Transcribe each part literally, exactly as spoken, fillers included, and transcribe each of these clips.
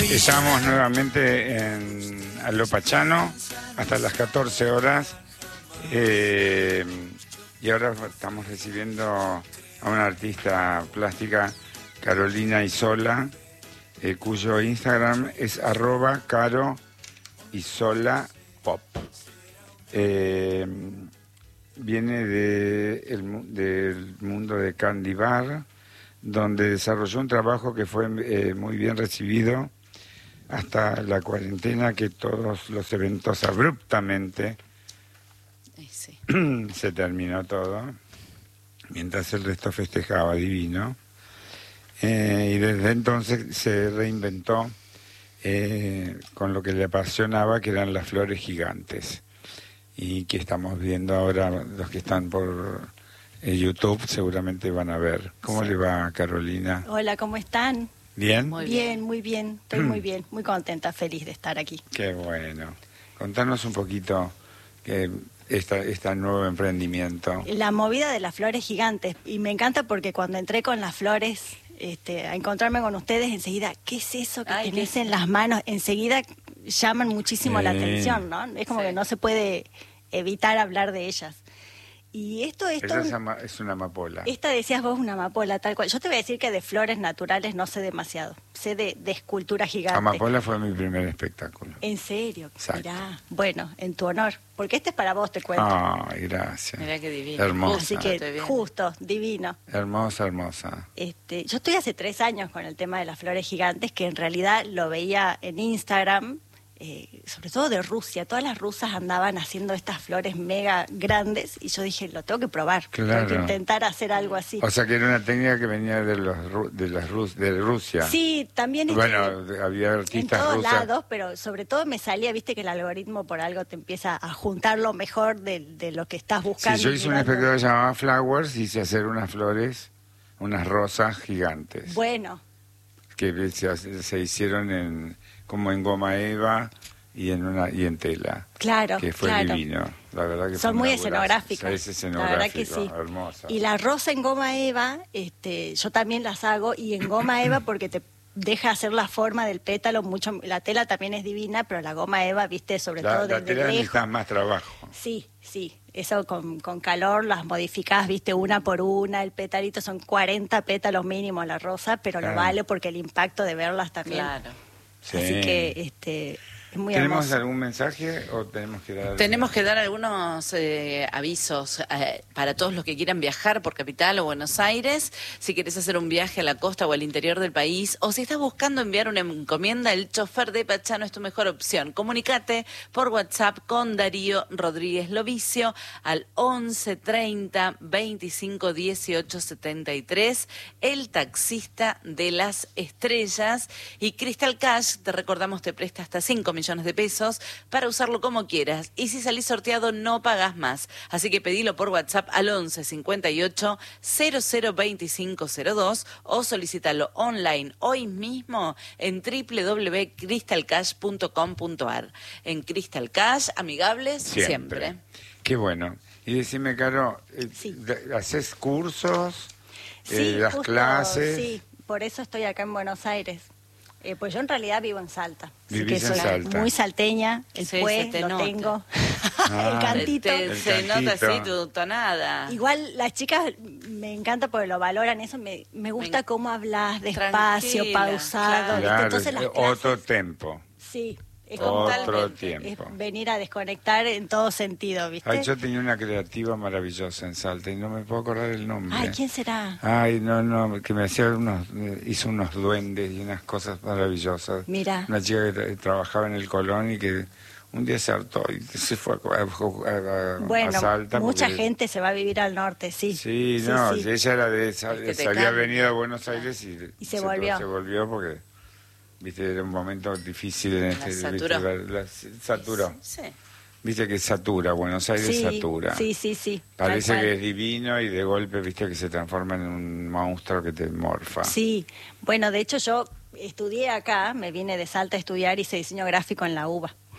Estamos nuevamente en Alopachano hasta las catorce horas eh, y ahora estamos recibiendo a una artista plástica, Carolina Isola, eh, cuyo Instagram es arroba caro isola pop. Eh, viene de el, del mundo de Candy Bar, donde desarrolló un trabajo que fue eh, muy bien recibido hasta la cuarentena, que todos los eventos abruptamente sí. se terminó todo, mientras el resto festejaba divino. Eh, y desde entonces se reinventó eh, con lo que le apasionaba, que eran las flores gigantes, y que estamos viendo ahora, los que están por eh, YouTube seguramente van a ver. ¿Cómo Sí. le va, Carolina? Hola, ¿cómo están? ¿Bien? Muy bien, bien. muy bien. Estoy muy bien, muy contenta, feliz de estar aquí. Qué bueno. Contanos un poquito que esta, este nuevo emprendimiento. La movida de las flores gigantes. Y me encanta porque cuando entré con las flores este, a encontrarme con ustedes, enseguida, ¿qué es eso que Ay, tenés qué- en las manos? Enseguida llaman muchísimo la Sí. atención, ¿no? Es como Sí. que no se puede evitar hablar de ellas. Y esto, esto Ella es, ama- es una amapola. esta decías vos, una amapola, tal cual. Yo te voy a decir que de flores naturales no sé demasiado. Sé de, de escultura gigante. Amapola fue mi primer espectáculo. En serio, Exacto. mirá. Bueno, en tu honor. Porque este es para vos, te cuento. Ay, gracias. Mirá qué divino. Hermosa. Así Estoy que bien. justo, divino. Hermosa, hermosa. Este, yo estoy hace tres años con el tema de las flores gigantes, que en realidad lo veía en Instagram, eh, sobre todo de Rusia. Todas las rusas andaban haciendo estas flores mega grandes y yo dije, lo tengo que probar, Claro. tengo que intentar hacer algo así. O sea que era una técnica que venía de los ru- de las Rus de Rusia. Sí, también este, Bueno, había en artistas todos rusas. lados, pero sobre todo me salía, viste que el algoritmo por algo te empieza a juntar lo mejor de, de lo que estás buscando. Sí, yo y hice un mirando. espectáculo que se llamaba Flowers y hice hacer unas flores, unas rosas gigantes, Bueno, que se, se hicieron en como en goma eva y en una y en tela, claro, que fue claro. divino. La verdad que fue Son una muy obra- escenográficas. Es La verdad que escenográfico, sí. hermosa. Y la rosa en goma eva, este, yo también las hago, y en goma eva porque te deja hacer la forma del pétalo mucho. La tela también es divina, pero la goma eva, viste, sobre La, todo la desde tela lejos. necesita más trabajo. Sí, sí, eso con, con calor las modificás, viste, una por una, el petalito son cuarenta pétalos mínimo la rosa, pero Claro. lo vale porque el impacto de verlas también. Claro. Sí. Así que este es muy ¿Tenemos hermoso. algún mensaje o tenemos que dar? Tenemos que dar algunos eh, avisos eh, para todos los que quieran viajar por Capital o Buenos Aires. Si querés hacer un viaje a la costa o al interior del país, o si estás buscando enviar una encomienda, el chofer de Pachano es tu mejor opción. Comunicate por WhatsApp con Darío Rodríguez Lovicio al once treinta veinticinco dieciocho setenta y tres, el taxista de las estrellas. Y Crystal Cash, te recordamos, te presta hasta cinco millones de pesos para usarlo como quieras. Y si salís sorteado, no pagás más. Así que pedilo por WhatsApp al once cincuenta y ocho cero cero veinticinco cero dos o solicítalo online hoy mismo en doble u doble u doble u punto crystal cash punto com punto a r. En Crystal Cash, amigables siempre. Siempre. Qué bueno. Y decime, Caro, eh, Sí. de- ¿haces cursos? Sí, eh, ¿das justo, clases? Sí, por eso estoy acá en Buenos Aires. Eh, pues yo en realidad vivo en Salta. Así Vivís que en soy Salta. muy salteña, el Sí, pues, se te lo nota. tengo. Ah. el cantito. Te- El se nota cantito. así tu tonada. Igual las chicas me encanta porque lo valoran eso, me, me gusta Me- cómo hablas despacio, Tranquila, pausado, claro. ¿viste? Claro, Entonces las eh, clases, otro tempo, sí, es como otro Totalmente. es tiempo. venir a desconectar en todo sentido, ¿viste? Ay, yo tenía una creativa maravillosa en Salta y no me puedo acordar el nombre. Ay, ¿quién será? Ay, no, no, que me hacía unos, eh, hizo unos duendes y unas cosas maravillosas. Mira. Una chica que tra- trabajaba en el Colón y que un día se hartó y se fue a, a- a- a Bueno, Salta. mucha porque- gente se va a vivir al norte, sí. Sí, no, sí. ella era de esa, Es que te se había cambia. venido a Buenos Aires y, Y se volvió. Se volvió porque, viste, era un momento difícil en La este... saturó. viste, la- la- saturó. Sí. Viste que satura, Buenos Aires Sí, satura. sí, sí, sí, tal Parece cual. que es divino y de golpe, viste, que se transforma en un monstruo que te morfa. Sí, bueno, de hecho yo estudié acá, me vine de Salta a estudiar, hice diseño gráfico en la UBA.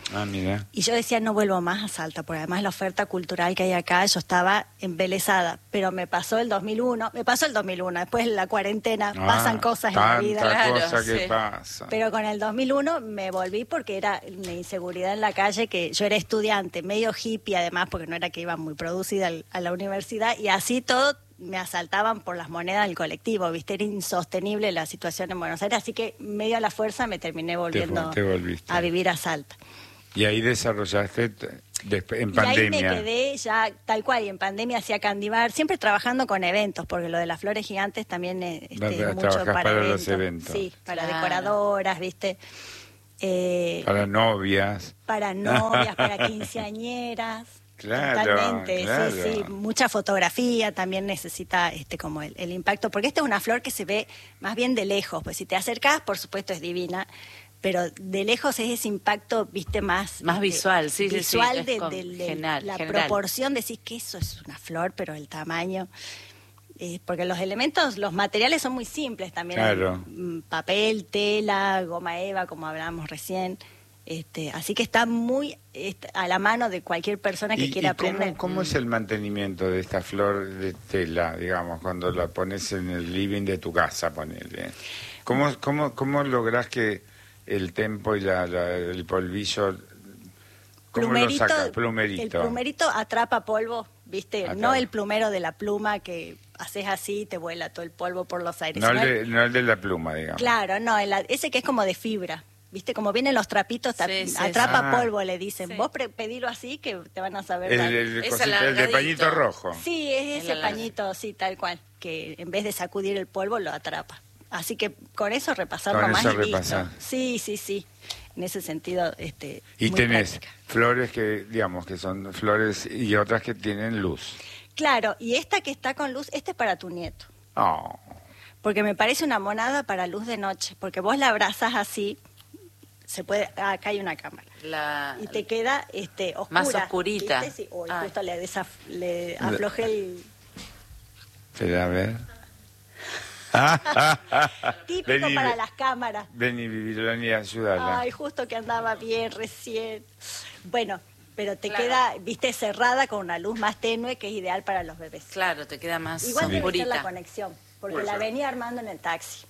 Ah, mira. Y yo decía, no vuelvo más a Salta, porque además la oferta cultural que hay acá, yo estaba embelesada. Pero me pasó el dos mil uno, me pasó el dos mil uno, después de la cuarentena, Ah, pasan cosas en la vida. Tanta Claro, cosa que sí. pasa. Pero con el dos mil uno me volví porque era una inseguridad en la calle, que yo era estudiante, medio hippie además, porque no era que iba muy producida al- a la universidad, y así todo me asaltaban por las monedas del colectivo, ¿viste? Era insostenible la situación en Buenos Aires, así que medio a la fuerza me terminé volviendo te volviste. a vivir a Salta. Y ahí desarrollaste t- desp- en Y ahí pandemia. me quedé ya tal cual, y en pandemia hacía Candy Bar, siempre trabajando con eventos, porque lo de las flores gigantes también es Va- este, va- mucho trabajás para, para eventos. los eventos. Sí, para Claro. decoradoras, ¿viste? Eh, Para novias. para novias, para quinceañeras. Claro, Totalmente, claro. sí, sí. Mucha fotografía también necesita este como el, el impacto, porque esta es una flor que se ve más bien de lejos, pues si te acercas, por supuesto es divina, pero de lejos es ese impacto, viste, más... Más este, visual, sí, sí, sí, visual es de, con- de- de general, la general. proporción, decís que eso es una flor, pero el tamaño... eh, porque los elementos, los materiales son muy simples también. Claro. Mm, papel, tela, goma eva, como hablábamos recién. Este, así que está muy este, a la mano de cualquier persona que ¿Y, quiera y cómo, aprender. cómo es el mantenimiento de esta flor de tela, digamos, cuando la pones en el living de tu casa, ponele? ¿Cómo, cómo, cómo lográs que el tempo y la, la- el polvillo... ¿Cómo lo sacas? Plumerito. El plumerito atrapa polvo, ¿viste? Atrapa. No el plumero de la pluma que haces así y te vuela todo el polvo por los aires. No el, sino de, no el de la pluma, digamos. Claro, no, el- ese que es como de fibra. ¿Viste? Como vienen los trapitos, ta- Sí, sí, atrapa sí. polvo, le dicen. Sí. Vos pre- pedilo así que te van a saber. El, dar. el, Es cosita- el de alargadito. pañito rojo. Sí, es El ese alarga- pañito, sí, tal cual, que en vez de sacudir el polvo lo atrapa. Así que con eso repasar Con nomás eso y listo. repasar. Sí, sí, sí. En ese sentido, este. Y muy tenés práctica. flores que, digamos, que son flores y otras que tienen luz. Claro, y esta que está con luz, este es para tu nieto. Oh, Porque me parece una monada para luz de noche. Porque vos la abrazas así, se puede. Ah, acá hay una cámara. La, Y te queda este, oscura. Más oscurita. ¿Viste? Sí. Uy, Ah. justo le, desaf- le aflojé el. espera, a ver. Típico Vení, para ve- las cámaras. Vení, Babilonia, ayúdala. Ay, justo que andaba bien recién. Bueno, pero te Claro. queda, viste, cerrada con una luz más tenue que es ideal para los bebés. Claro, te queda más Igual debe ser la oscurita. conexión, porque Puede la ser. venía armando en el taxi.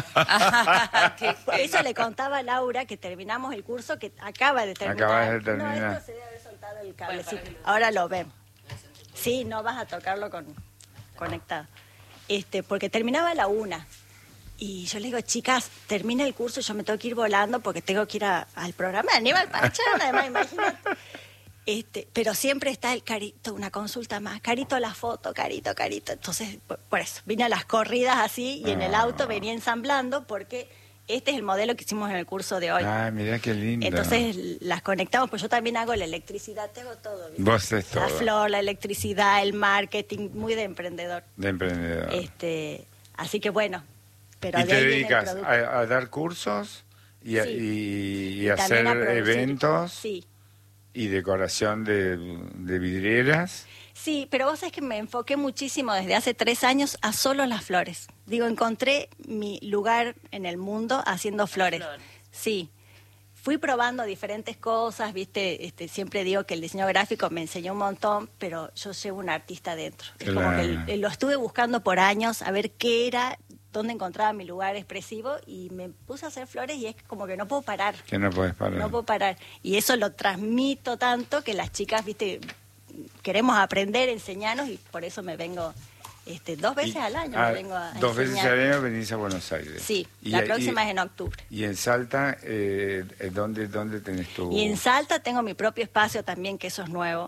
Qué Por eso le contaba a Laura que terminamos el curso que acaba de terminar. Acabas de terminar. No, esto se debe haber soltado el cablecito. Ahora lo vemos. Sí, no vas a tocarlo con conectado. Este, porque terminaba a la una. Y yo le digo, chicas, termina el curso, yo me tengo que ir volando porque tengo que ir a- al programa de Aníbal Pachán, además, imagínate. Este, pero siempre está el Carito, una consulta más, Carito la foto, Carito, Carito. Entonces, por, por eso, vine a las corridas así y en el auto venía ensamblando porque este es el modelo que hicimos en el curso de hoy. Ah, mirá qué lindo. Entonces las conectamos, pues yo también hago la electricidad, te hago todo. ¿viste? Vos es La todo. flor, la electricidad, el marketing, muy de emprendedor. De emprendedor. Este, así que bueno, pero ¿Y de te ahí viene el dedicas producto. a, a dar cursos y a, Sí. y- y Y también hacer a producir. eventos Sí. y decoración de, de vidrieras? Sí, pero vos sabés que me enfoqué muchísimo desde hace tres años a solo las flores. Digo, encontré mi lugar en el mundo haciendo flores. flores. Sí. Fui probando diferentes cosas, viste, este, siempre digo que el diseño gráfico me enseñó un montón, pero yo llevo un artista dentro. Es como Claro. que el- lo estuve buscando por años, a ver qué era, dónde encontraba mi lugar expresivo, y me puse a hacer flores y es como que no puedo parar. Que no podés parar. No puedo parar. Y eso lo transmito tanto que las chicas, viste, queremos aprender, enseñarnos, y por eso me vengo este, dos veces Y- al año. ah, me vengo a, a dos veces enseñar. al año venís a Buenos Aires. Sí, Y- la y- próxima es en octubre. Y en Salta, eh, ¿dónde, ¿dónde tenés tu...? Y en Salta tengo mi propio espacio también, que eso es nuevo,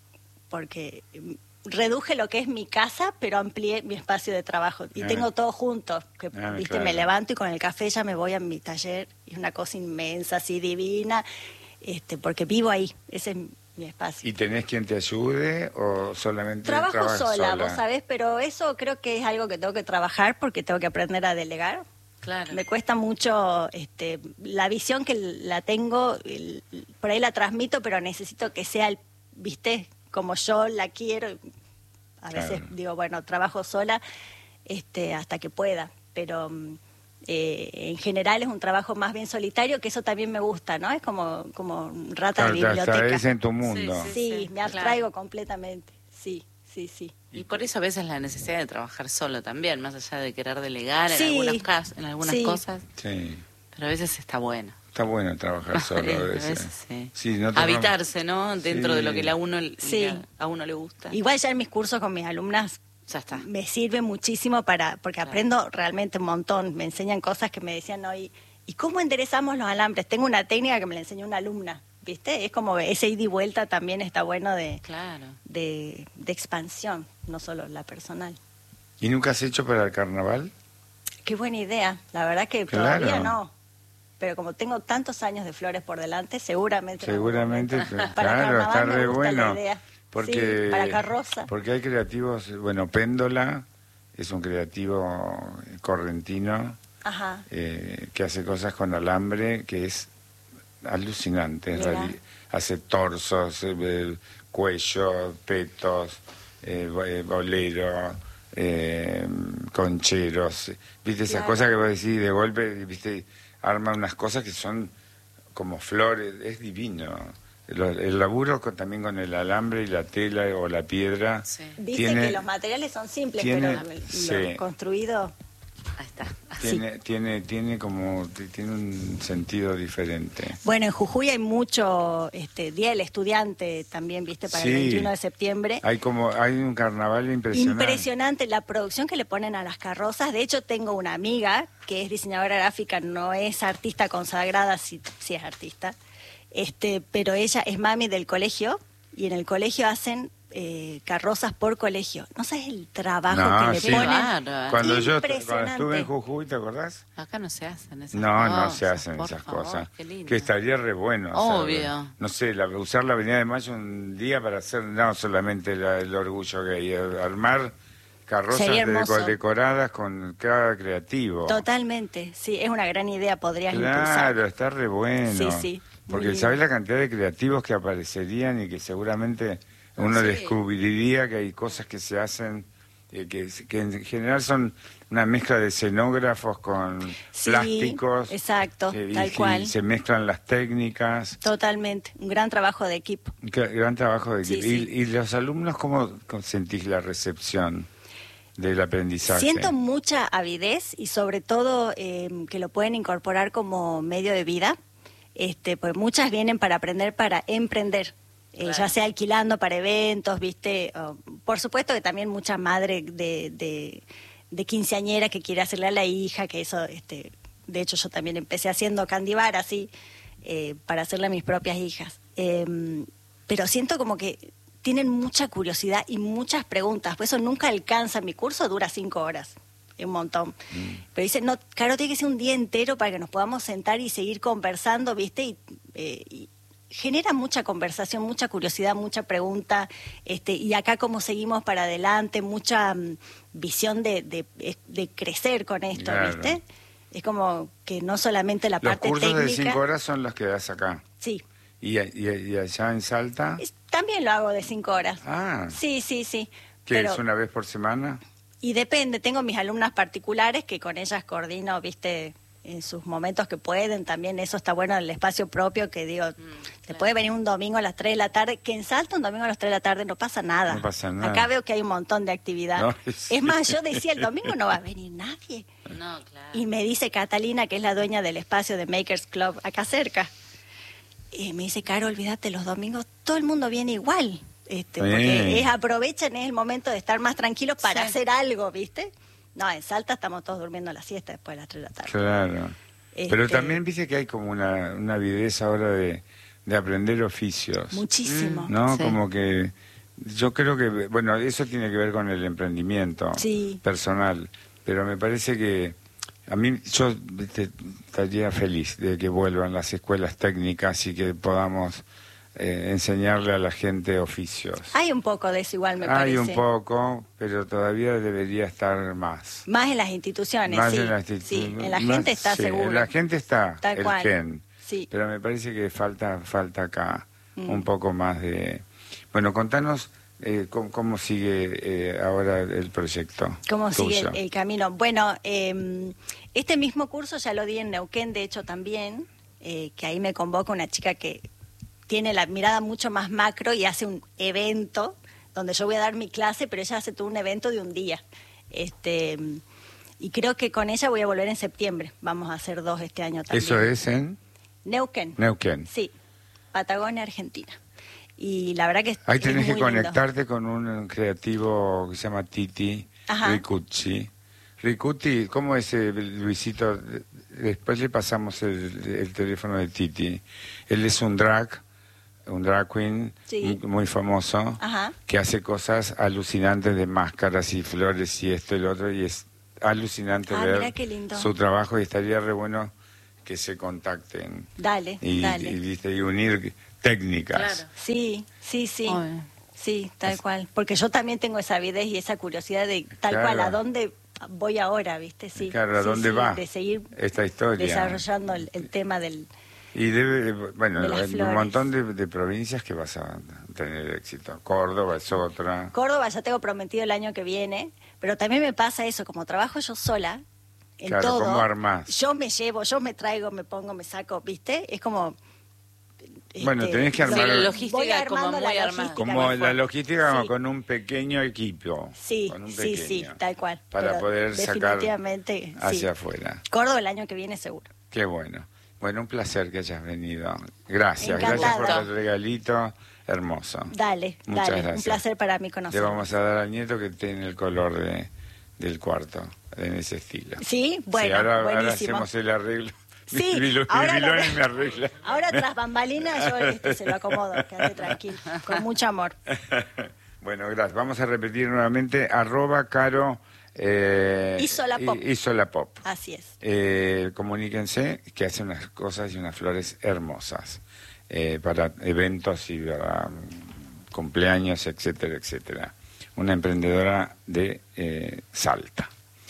porque mm, reduje lo que es mi casa, pero amplié mi espacio de trabajo. Y Ah. tengo todo junto, que Ah, viste, claro. me levanto y con el café ya me voy a mi taller, y es una cosa inmensa, así divina, este, porque vivo ahí, ese es mi espacio. ¿Y tenés quien te ayude o solamente Trabajo trabajas sola, vos sabés, pero eso creo que es algo que tengo que trabajar porque tengo que aprender a delegar. Claro. Me cuesta mucho este, la visión que la tengo, el- por ahí la transmito, pero necesito que sea, el, viste, como yo la quiero. A veces Claro. digo, bueno, trabajo sola este, hasta que pueda, pero mm, Eh, en general es un trabajo más bien solitario, que eso también me gusta, ¿no? Es como, como rata Claro, de te biblioteca. abstraes en tu mundo. Sí, Sí, me abstraigo completamente. Sí, sí, sí. Y por eso a veces la necesidad de trabajar solo también, más allá de querer delegar en Sí, algunas, cas- en algunas sí. cosas, Sí. pero a veces está bueno. Está bueno trabajar solo a A veces. veces, sí. Sí, no te Habitarse, ¿no? Dentro Sí. de lo que a uno, Sí. a uno le gusta. Igual ya en mis cursos con mis alumnas Ya está. me sirve muchísimo para, porque Claro. aprendo realmente un montón. Me enseñan cosas que me decían hoy. ¿Y cómo enderezamos los alambres? Tengo una técnica que me la enseñó una alumna, ¿viste? Es como ese ida y vuelta también está bueno de, Claro. de, de expansión, no solo la personal. ¿Y nunca has hecho para el carnaval? Qué buena idea. La verdad que Claro. todavía no. Pero como tengo tantos años de flores por delante, seguramente... en algún Seguramente, momento. claro, Para carnaval está me re gusta la bueno. idea. Porque, Sí, para carroza. Porque hay creativos, bueno, Péndola es un creativo correntino Ajá. eh, que hace cosas con alambre que es alucinante. En Mira. realidad. Hace torsos, eh, eh, cuello, petos, eh, bo- eh, bolero, eh, concheros. ¿Viste esas Claro. cosas que vos decís de golpe? ¿Viste? Arma unas cosas que son como flores, es divino. Lo- El laburo con- también con el alambre y la tela o la piedra. Sí. Dice tiene- que los materiales son simples, tiene- pero lo sí. construido... Ahí está. Así. Tiene, tiene, tiene como, t- tiene un sentido diferente. Bueno, en Jujuy hay mucho este, Día del Estudiante también, ¿viste? Para Sí. el veintiuno de septiembre. Hay como, hay un carnaval impresionante. Impresionante la producción que le ponen a las carrozas. De hecho, tengo una amiga que es diseñadora gráfica, no es artista consagrada, sí, sí es artista, este, pero ella es mami del colegio y en el colegio hacen eh, carrozas por colegio. No sabes el trabajo No, que le sí. ponen. Bárbaro. Cuando yo cuando Impresionante. estuve en Jujuy, ¿te acordás? Acá no se hacen esas No, cosas. no se hacen por esas favor, cosas. qué lindo. Que estaría re bueno. Obvio. hacer, no sé, la- usar la Avenida de Mayo un día para hacer no solamente la- el orgullo gay, eh, armar carrozas Sería de- hermoso. decoradas con cada creativo. Totalmente, sí, es una gran idea, podrías Claro, impulsar. está re bueno. Sí, sí, muy Porque lindo. sabes la cantidad de creativos que aparecerían y que seguramente uno Sí. descubriría que hay cosas que se hacen eh, que, que en general son una mezcla de escenógrafos con Sí, plásticos. exacto, eh, y, tal y cual. se mezclan las técnicas. Totalmente, un gran trabajo de equipo. Un gra- gran trabajo de Sí, equipo. sí. Y, y los alumnos, ¿cómo cómo sentís la recepción del aprendizaje? Siento mucha avidez y sobre todo eh, que lo pueden incorporar como medio de vida, este, pues muchas vienen para aprender, para emprender. Eh, Claro. ya sea alquilando para eventos, viste, o, por supuesto que también mucha madre de, de, de quinceañera que quiere hacerle a la hija, que eso, este, de hecho yo también empecé haciendo candy bar así, eh, para hacerle a mis propias hijas. Eh, pero siento como que tienen mucha curiosidad y muchas preguntas, por eso nunca alcanza, mi curso dura cinco horas. Es un montón. Pero dice, no, claro, tiene que ser un día entero para que nos podamos sentar y seguir conversando, ¿viste? Y, eh, y genera mucha conversación, mucha curiosidad, mucha pregunta, este, y acá cómo seguimos para adelante, mucha mm, visión de, de, de crecer con esto, Claro. ¿viste? Es como que no solamente la Los parte cursos técnica. de cinco horas son los que das acá. Sí, ¿Y, y, y allá en Salta? es- también lo hago de cinco horas. Ah, Sí, sí, sí. ¿que Pero- es una vez por semana? Y depende, tengo mis alumnas particulares que con ellas coordino, viste, en sus momentos que pueden, también eso está bueno, el espacio propio, que digo, te claro. puede venir un domingo a las tres de la tarde, que en Salta un domingo a las tres de la tarde no pasa nada. No pasa nada. Acá veo que hay un montón de actividad. No, sí. Es más, yo decía, el domingo no va a venir nadie. No, claro. Y me dice Catalina, que es la dueña del espacio de Makers Club, acá cerca, y me dice, Caro, olvídate, los domingos todo el mundo viene igual. Este, Sí. porque es, aprovechan, es el momento de estar más tranquilos para Sí. hacer algo, ¿viste? No, en Salta estamos todos durmiendo a la siesta después de las tres de la tarde. Claro. Este, Pero también viste que hay como una, una avidez ahora de, de aprender oficios. Muchísimo. ¿No? Sí. Como que yo creo que, bueno, eso tiene que ver con el emprendimiento Sí. personal, pero me parece que a mí, yo viste, estaría feliz de que vuelvan las escuelas técnicas y que podamos eh, enseñarle a la gente oficios. Hay un poco de eso igual, me Hay parece. un poco, pero todavía debería estar más. Más en las instituciones, Más sí. en las sí, institu- en la más- gente está sí, seguro. En la gente está Tal el cual. gen. Sí. Pero me parece que falta falta acá Mm. un poco más de... Bueno, contanos Eh, ¿cómo, ¿Cómo sigue eh, ahora el proyecto? ¿Cómo tuyo? sigue el, el camino? Bueno, eh, este mismo curso ya lo di en Neuquén, de hecho también, eh, que ahí me convoca una chica que tiene la mirada mucho más macro y hace un evento donde yo voy a dar mi clase, pero ella hace todo un evento de un día. Este, y creo que con ella voy a volver en septiembre. Vamos a hacer dos este año también. ¿Eso es en Neuquén. Neuquén? Sí, Patagonia, Argentina. Y la verdad que es, Ahí tenés es muy que conectarte lindo. con un creativo que se llama Titi Ajá. Ricucci. Ricucci, ¿cómo es eh, Luisito? Después le pasamos el, el teléfono de Titi. Él es un drag, un drag queen Sí. muy, muy famoso, Ajá. que hace cosas alucinantes de máscaras y flores y esto y lo otro, y es alucinante Ah, mirá ver qué lindo. su trabajo, y estaría re bueno que se contacten Dale, y, dale. y, ¿viste? y unir técnicas. Claro. Sí, sí, sí. Obvio. Sí, tal cual. Porque yo también tengo esa avidez y esa curiosidad de tal Claro. cual, ¿a dónde voy ahora, viste? Sí. Claro, ¿a Sí, dónde sí, va de seguir esta historia? desarrollando el, el tema del... Y debe, bueno, de las hay un flores. montón de, de provincias que vas a tener éxito. Córdoba es otra. Córdoba ya tengo prometido el año que viene, pero también me pasa eso, como trabajo yo sola, en Claro, todo, ¿cómo armás? yo me llevo, yo me traigo, me pongo, me saco, ¿viste? Es como... Bueno, este, tenés que armar- Sí, la Voy logística voy como armando muy la armada. logística Como más la fuerte. logística Sí. con un pequeño equipo. Sí, con un sí, pequeño, sí, tal cual. Para Pero poder sacar definitivamente, hacia sí. afuera. Córdoba el año que viene seguro. Qué bueno. Bueno, un placer que hayas venido. Gracias, Encantada. gracias por el regalito hermoso. Dale, Muchas dale. gracias. Un placer para mí Le conocer. vamos a dar al nieto que tiene el color de, del cuarto, en ese estilo. Sí, bueno, Sí, ahora, ahora buenísimo. hacemos el arreglo. Sí, mi, mi, ahora mi lo- Viloni me arregla. Ahora tras bambalinas yo este, se lo acomodo, quédate tranquilo, con mucho amor. Bueno, gracias. Vamos a repetir nuevamente, arroba caro eh, Isolapop. i- Isolapop. Así es. Eh, comuníquense, que hace unas cosas y unas flores hermosas eh, para eventos y para mm, cumpleaños, etcétera, etcétera. Una emprendedora de eh, Salta.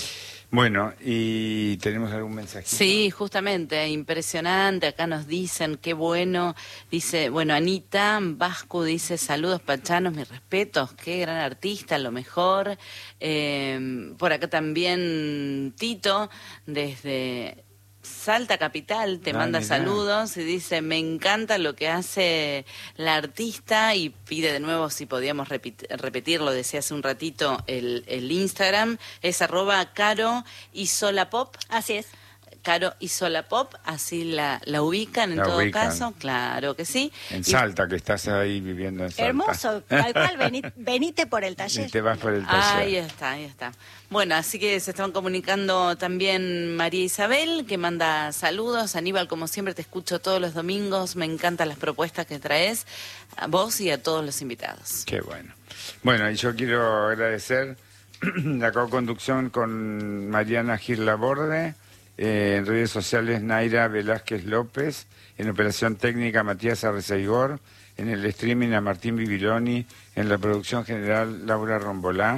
Bueno, ¿y tenemos algún mensajito? Sí, justamente, impresionante. Acá nos dicen, qué bueno. Dice, bueno, Anita Vasco dice, saludos pachanos, mis respetos, qué gran artista, lo mejor. Eh, por acá también Tito, desde Salta Capital, te Ah, manda mirá. saludos y dice, me encanta lo que hace la artista, y pide de nuevo si podíamos repit- repetirlo, decía hace un ratito, el, el Instagram, es arroba caro y solapop. Así es. Caro y Solapop, así la, la ubican en La todo ubican. caso, claro que sí. En Y- Salta, que estás ahí viviendo en Salta. Hermoso, tal cual, vení- venite por el Y taller. te vas por el taller. Ahí está, ahí está. Bueno, así que se estaban comunicando también María Isabel, que manda saludos. Aníbal, como siempre, te escucho todos los domingos. Me encantan las propuestas que traes, a vos y a todos los invitados. Qué bueno. Bueno, y yo quiero agradecer la co-conducción con Mariana Gil Laborde, eh, en redes sociales Naira Velázquez López, en operación técnica Matías Arrezaigor, en el streaming a Martín Bibiloni, en la producción general Laura Rombolá,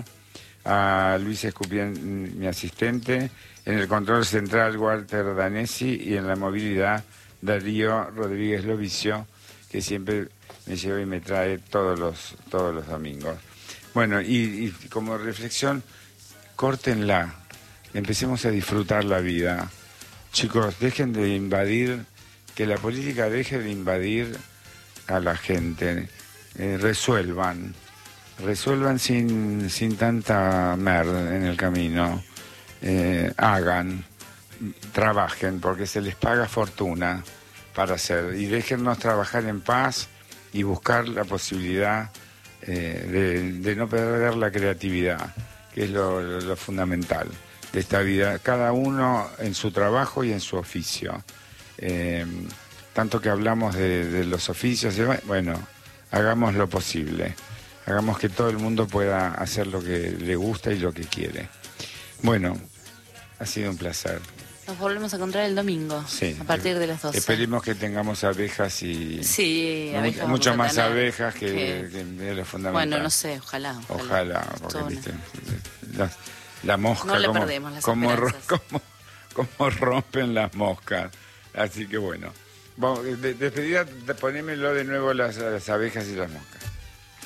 a Luis Escupián, mi asistente, en el control central Walter Danesi, y en la movilidad Darío Rodríguez Lovicio, que siempre me lleva y me trae todos los, todos los domingos. Bueno, y, y como reflexión, córtenla, empecemos a disfrutar la vida. Chicos, dejen de invadir, que la política deje de invadir a la gente, eh, resuelvan, resuelvan sin, sin tanta merda en el camino, eh, hagan, trabajen, porque se les paga fortuna para hacer, y déjennos trabajar en paz y buscar la posibilidad eh, de, de no perder la creatividad, que es lo, lo, lo fundamental de esta vida, cada uno en su trabajo y en su oficio. Eh, tanto que hablamos de, de los oficios, bueno, hagamos lo posible, hagamos que todo el mundo pueda hacer lo que le gusta y lo que quiere. Bueno, ha sido un placer. Nos volvemos a encontrar el domingo, Sí. a partir de las doce. Esperemos que tengamos abejas y Sí, mu- abejas mucho vamos a más tener, abejas que, que- que es lo fundamental. Bueno, no sé, ojalá. Ojalá, Ojalá, porque Todo, viste, la, la mosca, No le cómo, perdemos las cómo, ro- esperanzas. cómo- cómo rompen las moscas. Así que bueno, Vamos, de- despedida, ponémelo de nuevo las, las abejas y las moscas.